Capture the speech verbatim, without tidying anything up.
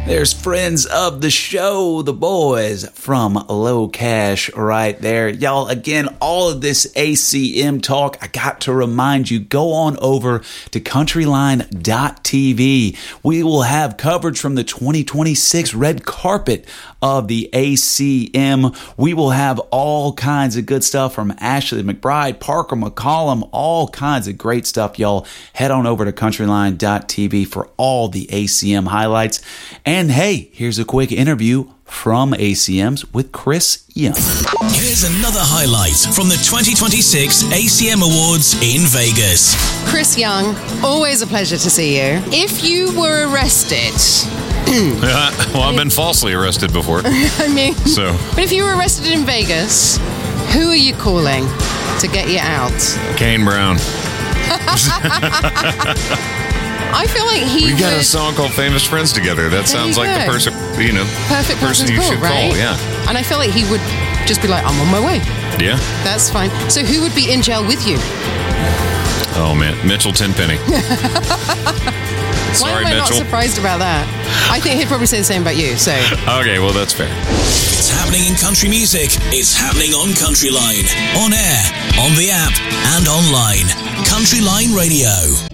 There's friends of the show, the boys from Low Cash right there. Y'all, again, all of this A C M talk, I got to remind you, go on over to countryline dot t v. We will have coverage from the twenty twenty-six red carpet of the A C M. We will have all kinds of good stuff from Ashley McBride, Parker McCollum, all kinds of great stuff, y'all. Head on over to countryline dot t v for all the A C M highlights. And hey, here's a quick interview from A C M's with Chris Young. Here's another highlight from the twenty twenty-six A C M Awards in Vegas. Chris Young, always a pleasure to see you. If you were arrested... well, I've been falsely arrested before. I mean... So. But if you were arrested in Vegas, who are you calling to get you out? Kane Brown. I feel like he We got would... a song called Famous Friends Together. That There sounds you like go. the person, you know, Perfect person person you to should call, right? call, yeah. And I feel like he would just be like, I'm on my way. Yeah. That's fine. So who would be in jail with you? Oh, man. Mitchell Tenpenny. Why Sorry, am I Mitchell. not surprised about that? I think he'd probably say the same about you, so... Okay, well, that's fair. It's happening in country music. It's happening on Countryline. On air, on the app, and online. Countryline Radio.